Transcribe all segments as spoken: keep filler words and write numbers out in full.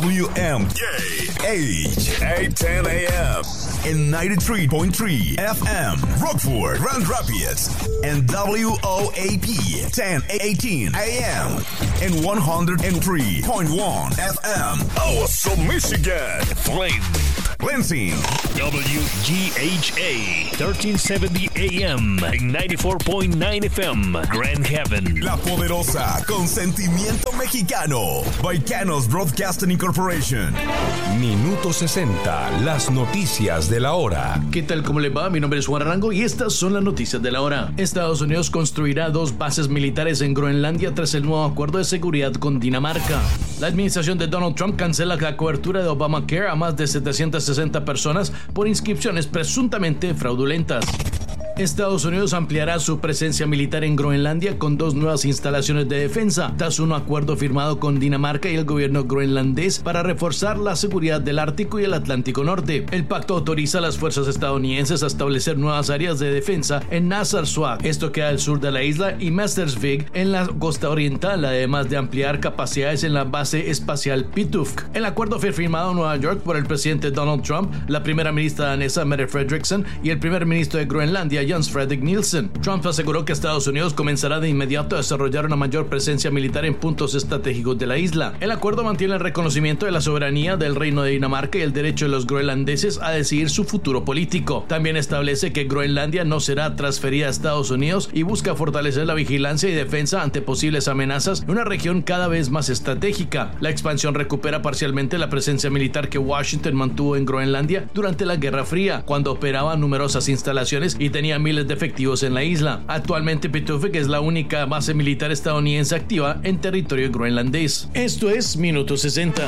W M K H eight ten A M and ninety-three point three F M Rockford, Grand Rapids, and W O A P ten eighteen A M and one oh three point one F M Awesome, Michigan, Flint, Lansing, W G H A thirteen seventy A M and ninety-four point nine F M Grand Haven. La poderosa con sentimiento mexicano, Baicanos Broadcasting Incorporated. Minuto sesenta, las noticias de la hora. ¿Qué tal? ¿Cómo le va? Mi nombre es Juan Arango y estas son las noticias de la hora. Estados Unidos construirá dos bases militares en Groenlandia tras el nuevo acuerdo de seguridad con Dinamarca. La administración de Donald Trump cancela la cobertura de Obamacare a más de setecientas sesenta personas por inscripciones presuntamente fraudulentas. Estados Unidos ampliará su presencia militar en Groenlandia con dos nuevas instalaciones de defensa, tras un acuerdo firmado con Dinamarca y el gobierno groenlandés para reforzar la seguridad del Ártico y el Atlántico Norte. El pacto autoriza a las fuerzas estadounidenses a establecer nuevas áreas de defensa en Narsarsuaq, esto queda al sur de la isla, y Messerschmitt en la costa oriental, además de ampliar capacidades en la base espacial Pitufk. El acuerdo fue firmado en Nueva York por el presidente Donald Trump, la primera ministra danesa Mette Frederiksen y el primer ministro de Groenlandia Jens Fredrik Nielsen. Trump aseguró que Estados Unidos comenzará de inmediato a desarrollar una mayor presencia militar en puntos estratégicos de la isla. El acuerdo mantiene el reconocimiento de la soberanía del Reino de Dinamarca y el derecho de los groenlandeses a decidir su futuro político. También establece que Groenlandia no será transferida a Estados Unidos y busca fortalecer la vigilancia y defensa ante posibles amenazas en una región cada vez más estratégica. La expansión recupera parcialmente la presencia militar que Washington mantuvo en Groenlandia durante la Guerra Fría, cuando operaba numerosas instalaciones y tenía miles de efectivos en la isla. Actualmente Pitufik es la única base militar estadounidense activa en territorio groenlandés. Esto es Minuto sesenta.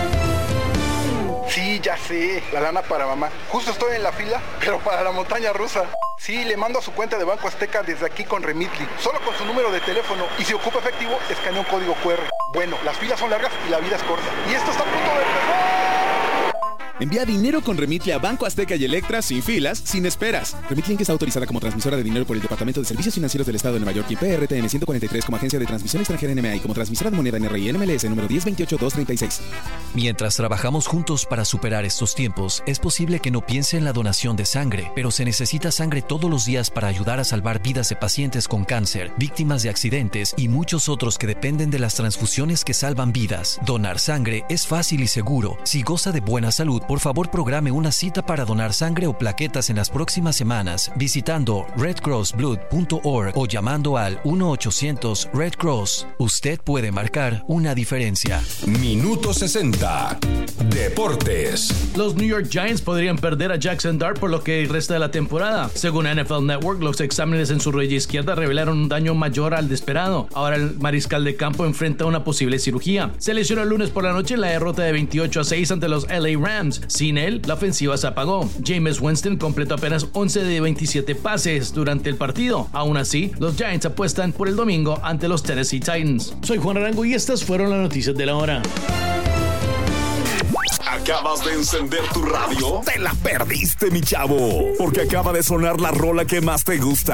Sí, ya sé, la lana para mamá. Justo estoy en la fila, pero para la montaña rusa. Sí, le mando a su cuenta de Banco Azteca desde aquí con Remitly, solo con su número de teléfono, y si ocupa efectivo, escanea un código cu erre. Bueno, las filas son largas y la vida es corta. Y esto está a punto de empezar. Envía dinero con Remitly a Banco Azteca y Electra sin filas, sin esperas. Remitly Inc está autorizada como transmisora de dinero por el Departamento de Servicios Financieros del Estado de Nueva York y P R T N ciento cuarenta y tres como agencia de transmisión extranjera N M A y como transmisora de moneda N R I N M L S número diez veintiocho dos treinta y seis. Mientras trabajamos juntos para superar estos tiempos, es posible que no piense en la donación de sangre, pero se necesita sangre todos los días para ayudar a salvar vidas de pacientes con cáncer, víctimas de accidentes y muchos otros que dependen de las transfusiones que salvan vidas. Donar sangre es fácil y seguro. Si goza de buena salud, por favor programe una cita para donar sangre o plaquetas en las próximas semanas visitando red cross blood punto org o llamando al uno ochocientos red cross. Usted puede marcar una diferencia. Minuto sesenta. Deportes. Los New York Giants podrían perder a Jackson Dart por lo que resta de la temporada. Según N F L Network, los exámenes en su rodilla izquierda revelaron un daño mayor al de esperado. Ahora el mariscal de campo enfrenta una posible cirugía. Se lesionó el lunes por la noche en la derrota de veintiocho a seis ante los L A Rams. Sin él, la ofensiva se apagó. Jameis Winston completó apenas once de veintisiete pases durante el partido. Aún así, los Giants apuestan por el domingo ante los Tennessee Titans. Soy Juan Arango y estas fueron las noticias de la hora. ¿Acabas de encender tu radio? Te la perdiste, mi chavo, porque acaba de sonar la rola que más te gusta.